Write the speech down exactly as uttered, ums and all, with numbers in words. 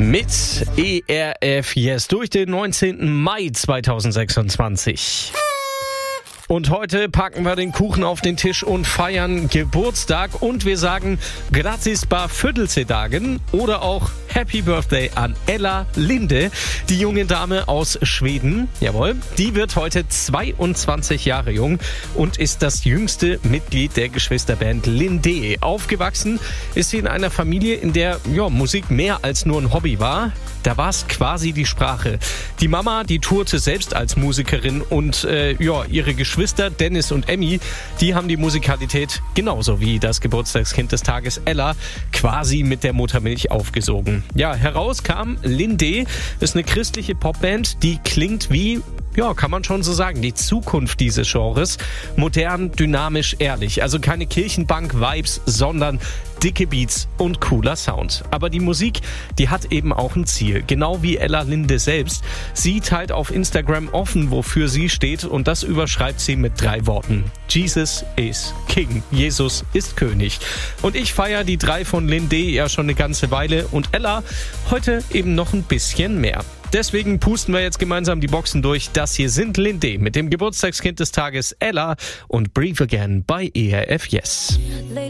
Mit E R F Yes durch den neunzehnten Mai zweitausendsechsundzwanzig. Und heute packen wir den Kuchen auf den Tisch und feiern Geburtstag. Und wir sagen Grattis bei Födelsedagen oder auch Happy Birthday an Ella Linde, die junge Dame aus Schweden. Jawohl, die wird heute zweiundzwanzig Jahre jung und ist das jüngste Mitglied der Geschwisterband Linde. Aufgewachsen ist sie in einer Familie, in der ja, Musik mehr als nur ein Hobby war. Da war es quasi die Sprache. Die Mama, die tourte selbst als Musikerin und äh, ja, ihre Geschwister Dennis und Emmy, die haben die Musikalität genauso wie das Geburtstagskind des Tages Ella quasi mit der Muttermilch aufgesogen. Ja, heraus kam Linde, ist eine christliche Popband, die klingt wie, ja, kann man schon so sagen, die Zukunft dieses Genres. Modern, dynamisch, ehrlich. Also keine Kirchenbank-Vibes, sondern dicke Beats und cooler Sound. Aber die Musik, die hat eben auch ein Ziel. Genau wie Ella Linde selbst. Sie teilt auf Instagram offen, wofür sie steht, und das überschreibt sie mit drei Worten. Jesus is King. Jesus ist König. Und ich feiere die drei von Linde ja schon eine ganze Weile und Ella heute eben noch ein bisschen mehr. Deswegen pusten wir jetzt gemeinsam die Boxen durch. Das hier sind Linde mit dem Geburtstagskind des Tages Ella und Breathe Again bei E R F Yes.